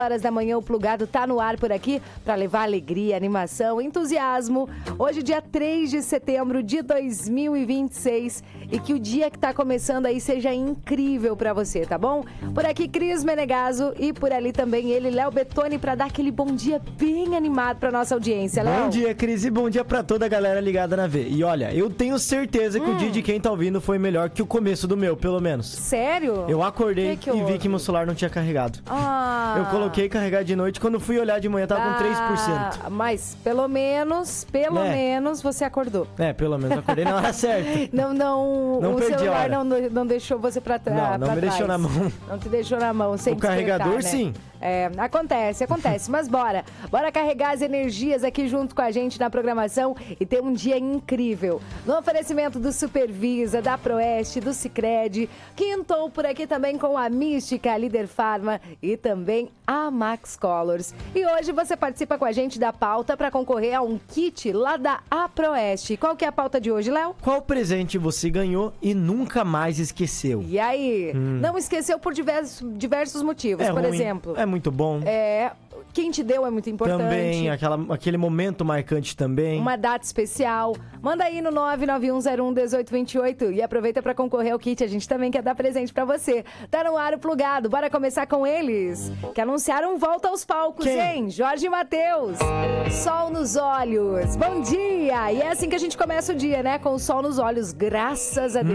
Horas da manhã, o Plugado tá no ar por aqui para levar alegria, animação, entusiasmo. Hoje, dia 3 de setembro de 2026, e que o dia que tá começando aí seja incrível para você, tá bom? Por aqui, Cris Menegaso, e por ali também ele, Léo Bettoni, para dar aquele bom dia bem animado para nossa audiência, Léo. Bom dia, Cris, e bom dia para toda a galera ligada na V. E olha, eu tenho certeza que o dia de quem tá ouvindo foi melhor que o começo do meu, pelo menos. Sério? Eu acordei e vi que meu celular não tinha carregado. Eu coloquei carregar de noite, quando fui olhar de manhã tava com 3%. Mas pelo menos você acordou. Pelo menos acordei na hora certa. Não o perdi celular a hora. não deixou você pra trás. Não me deixou na mão. Não te deixou na mão, sem o carregador, né? Sim. Acontece. Mas bora carregar as energias aqui junto com a gente na programação e ter um dia incrível. No oferecimento do Supervisa, da Proeste, do Sicredi, quintou por aqui também com a Mística, a Líder Farma e também a Max Colors. E hoje você participa com a gente da pauta para concorrer a um kit lá da Proeste. Qual que é a pauta de hoje, Léo? Qual presente você ganhou e nunca mais esqueceu? E aí? Não esqueceu por diversos motivos, por ruim. exemplo. É muito bom. Quem te deu é muito importante. Também, aquele momento marcante também. Uma data especial. Manda aí no 991011828 e aproveita para concorrer ao kit. A gente também quer dar presente para você. Tá no ar o Plugado. Bora começar com eles, que anunciaram volta aos palcos, hein? Jorge e Mateus. Sol nos olhos. Bom dia! E é assim que a gente começa o dia, né? Com o sol nos olhos, graças a Deus.